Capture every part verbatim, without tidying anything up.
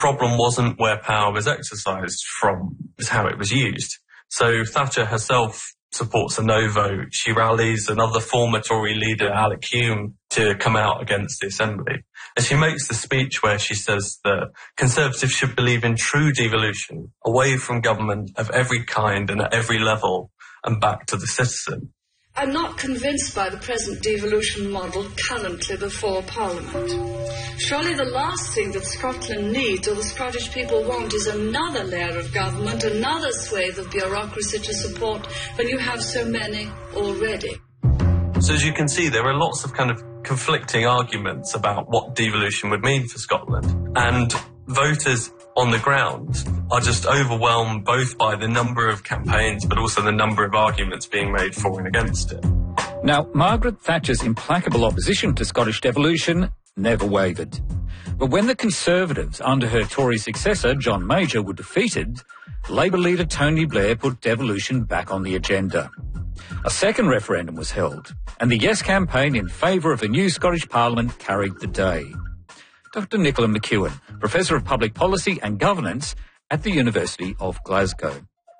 problem wasn't where power was exercised from, it's how it was used. So Thatcher herself supports a no vote. She rallies another former Tory leader, Alec Hume, to come out against the Assembly. And she makes the speech where she says that Conservatives should believe in true devolution, away from government of every kind and at every level, and back to the citizen. I'm not convinced by the present devolution model currently before Parliament. Surely the last thing that Scotland needs or the Scottish people want is another layer of government, another swathe of bureaucracy to support when you have so many already. So as you can see, there are lots of kind of conflicting arguments about what devolution would mean for Scotland. And voters on the ground are just overwhelmed both by the number of campaigns but also the number of arguments being made for and against it. Now, Margaret Thatcher's implacable opposition to Scottish devolution never wavered. But when the Conservatives under her Tory successor, John Major, were defeated, Labour leader Tony Blair put devolution back on the agenda. A second referendum was held, and the Yes campaign in favour of a new Scottish Parliament carried the day. Doctor Nicola McEwen, Professor of Public Policy and Governance at the University of Glasgow.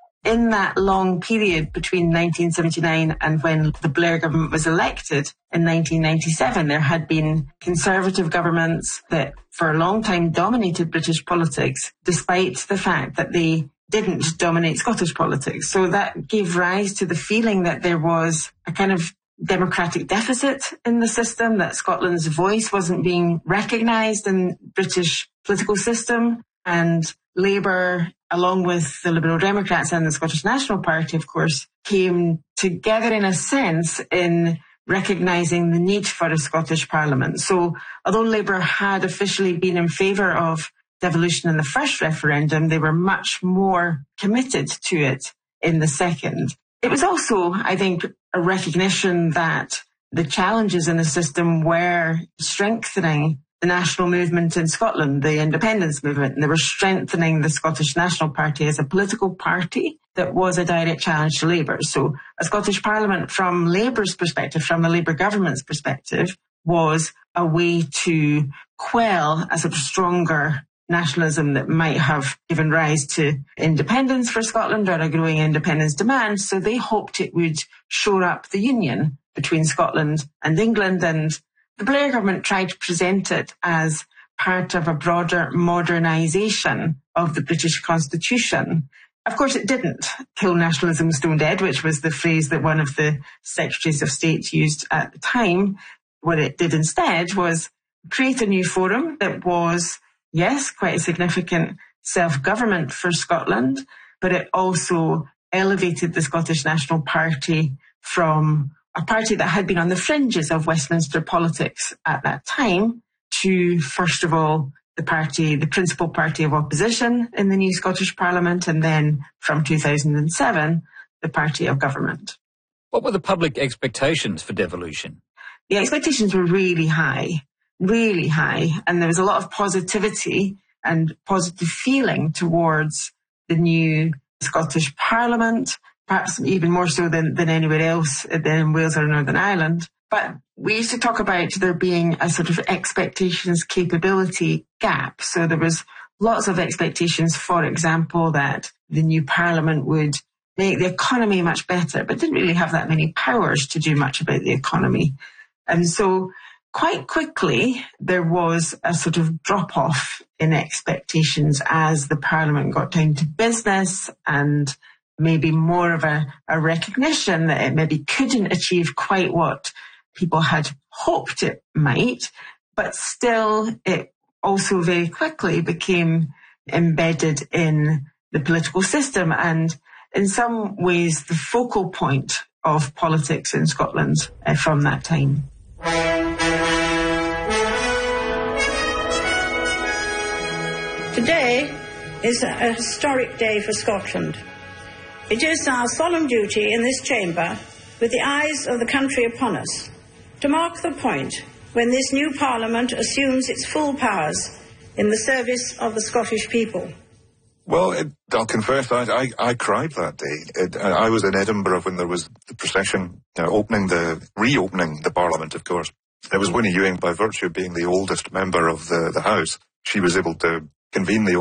In that long period between nineteen seventy-nine and when the Blair government was elected in nineteen ninety-seven, there had been Conservative governments that for a long time dominated British politics, despite the fact that they didn't dominate Scottish politics. So that gave rise to the feeling that there was a kind of democratic deficit in the system, that Scotland's voice wasn't being recognised in British political system. And Labour, along with the Liberal Democrats and the Scottish National Party, of course, came together in a sense in recognising the need for a Scottish Parliament. So although Labour had officially been in favour of devolution in the first referendum, they were much more committed to it in the second. It was also, I think, a recognition that the challenges in the system were strengthening the national movement in Scotland, the independence movement, and they were strengthening the Scottish National Party as a political party that was a direct challenge to Labour. So a Scottish Parliament, from Labour's perspective, from the Labour government's perspective, was a way to quell a sort of stronger nationalism that might have given rise to independence for Scotland or a growing independence demand. So they hoped it would shore up the union between Scotland and England. And the Blair government tried to present it as part of a broader modernisation of the British Constitution. Of course, it didn't kill nationalism stone dead, which was the phrase that one of the Secretaries of State used at the time. What it did instead was create a new forum that was, yes, quite a significant self-government for Scotland, but it also elevated the Scottish National Party from a party that had been on the fringes of Westminster politics at that time to, first of all, the party, the principal party of opposition in the new Scottish Parliament, and then from two thousand seven, the party of government. What were the public expectations for devolution? The expectations were really high. really high, and there was a lot of positivity and positive feeling towards the new Scottish Parliament, perhaps even more so than, than anywhere else in Wales or Northern Ireland. But we used to talk about there being a sort of expectations capability gap. So there was lots of expectations, for example, that the new Parliament would make the economy much better, but didn't really have that many powers to do much about the economy. And so quite quickly, there was a sort of drop-off in expectations as the Parliament got down to business, and maybe more of a, a recognition that it maybe couldn't achieve quite what people had hoped it might, but still it also very quickly became embedded in the political system and in some ways the focal point of politics in Scotland uh, from that time. Today is a historic day for Scotland. It is our solemn duty in this chamber, with the eyes of the country upon us, to mark the point when this new Parliament assumes its full powers in the service of the Scottish people. Well, it, I'll confess, I, I, I cried that day. It, I was in Edinburgh when there was the procession uh, opening the, reopening the Parliament, of course. It was Winnie Ewing, by virtue of being the oldest member of the, the House. She was able to convene the